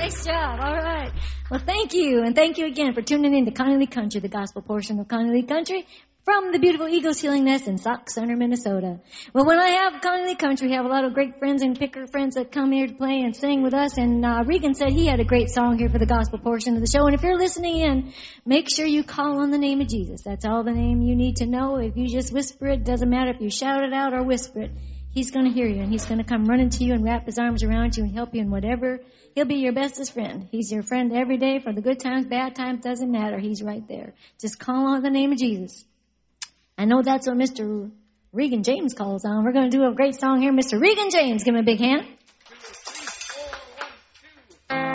Nice job. All right. Well, thank you. And thank you again for tuning in to Connolly Country, the gospel portion of Connolly Country, from the beautiful Eagles Healing Nest in Sauk Center, Minnesota. Well, when I have Connolly Country, we have a lot of great friends and picker friends that come here to play and sing with us. And Regan said he had a great song here for the gospel portion of the show. And if you're listening in, make sure you call on the name of Jesus. That's all the name you need to know. If you just whisper it, doesn't matter if you shout it out or whisper it. He's going to hear you, and he's going to come running to you and wrap his arms around you and help you in whatever. He'll be your bestest friend. He's your friend every day for the good times, bad times, doesn't matter. He's right there. Just call on the name of Jesus. I know that's what Mr. Regan James calls on. We're going to do a great song here. Mr. Regan James, give him a big hand.